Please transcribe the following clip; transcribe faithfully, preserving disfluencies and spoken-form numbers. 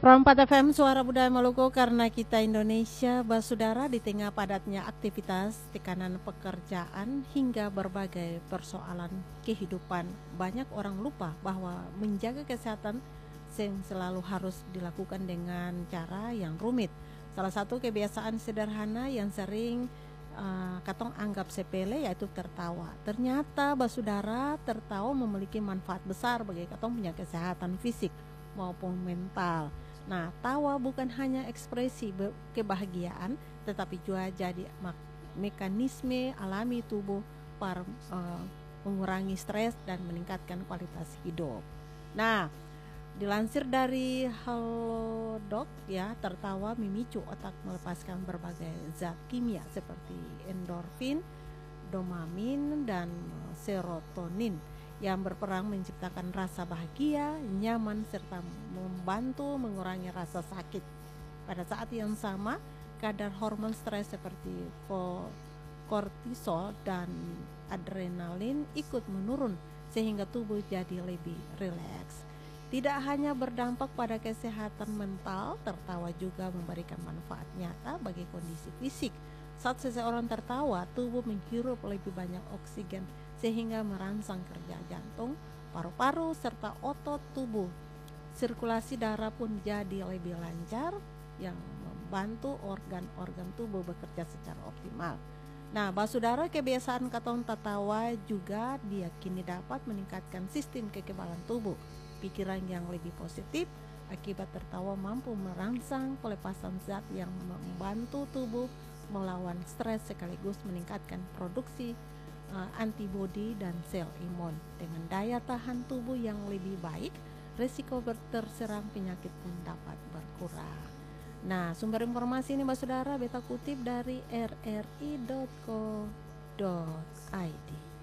Rompat F M Suara Budaya Maluku, karena kita Indonesia basudara di tengah padatnya aktivitas, tekanan pekerjaan hingga berbagai persoalan kehidupan, banyak orang lupa bahwa menjaga kesehatan yang selalu harus dilakukan dengan cara yang rumit. Salah satu kebiasaan sederhana yang sering uh, katong anggap sepele yaitu tertawa. Ternyata basudara, tertawa memiliki manfaat besar bagi katong punya kesehatan fisik maupun mental. Nah, tawa bukan hanya ekspresi kebahagiaan, tetapi juga jadi mekanisme alami tubuh para uh, mengurangi stres dan meningkatkan kualitas hidup. Nah, dilansir dari Halodoc ya, tertawa memicu otak melepaskan berbagai zat kimia seperti endorfin, dopamin, dan serotonin yang berperan menciptakan rasa bahagia, nyaman, serta membantu mengurangi rasa sakit. Pada saat yang sama, kadar hormon stres seperti kortisol dan adrenalin ikut menurun sehingga tubuh jadi lebih rileks. Tidak hanya berdampak pada kesehatan mental, tertawa juga memberikan manfaat nyata bagi kondisi fisik. Saat seseorang tertawa, tubuh menghirup lebih banyak oksigen sehingga merangsang kerja jantung, paru-paru, serta otot tubuh. Sirkulasi darah pun jadi lebih lancar yang membantu organ-organ tubuh bekerja secara optimal. Nah, basudara, kebiasaan katong tertawa juga diyakini dapat meningkatkan sistem kekebalan tubuh. Pikiran yang lebih positif akibat tertawa mampu merangsang pelepasan zat yang membantu tubuh melawan stres sekaligus meningkatkan produksi uh, antibodi dan sel imun. Dengan daya tahan tubuh yang lebih baik, risiko terserang penyakit pun dapat berkurang. Nah, sumber informasi ini basudara beta kutip dari r r i dot co dot i d.